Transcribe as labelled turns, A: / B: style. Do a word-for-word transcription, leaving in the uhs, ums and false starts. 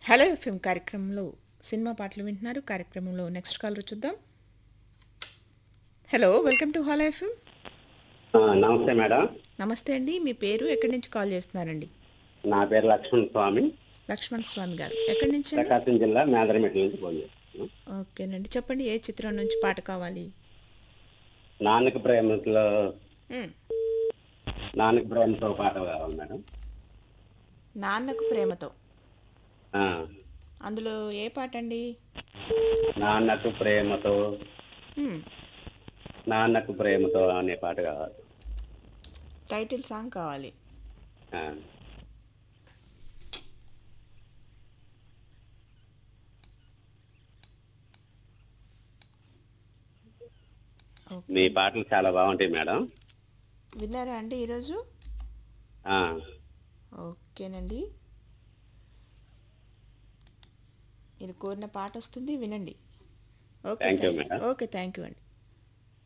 A: Hello FM కార్యక్రమంలో cinema పాటలు వింటున్నారు. కార్యక్రమంలో నెక్స్ట్ కాల్ చూద్దాం. Hello, welcome to hello FM.
B: ఆ, నమస్తే మేడం.
A: నమస్తే అండి, మీ పేరు ఎక్కడి నుంచి కాల్ చేస్తున్నారండి?
B: నా పేరు లక్ష్మణ్ స్వామి,
A: లక్ష్మణ్ స్వామి గారు ఎక్కడి నుంచి అండి?
B: ప్రకాశం జిల్లా మేదరమెట్ల నుంచి ఫోన్ చేస్తున్నాను.
A: ఓకేనండి, చెప్పండి ఏ చిత్రం నుంచి పాట కావాలి?
B: నాన్నకి ప్రేమలో
A: మ్,
B: నాన్నకి ప్రేమతో పాట కావాలి మేడం.
A: నాన్నకు ప్రేమతో.
B: ఆ,
A: అందులో ఏ పాట అండి?
B: నాన్నకు ప్రేమతో
A: మ్,
B: నాన్నకు ప్రేమతో అనే పాట కావాలి.
A: టైటిల్ సాంగ్ కావాలి.
B: ఆ,
A: ఓకే,
B: మీ పాటలు చాలా బాగుంటాయి మేడం.
A: విన్నారా అండి ఈరోజు?
B: ఆ,
A: ఓకేనండి, మీరు కోరిన పాట వస్తుంది, వినండి. Okay,
B: thank you
A: thank
B: madam.
A: Okay thank you అండి.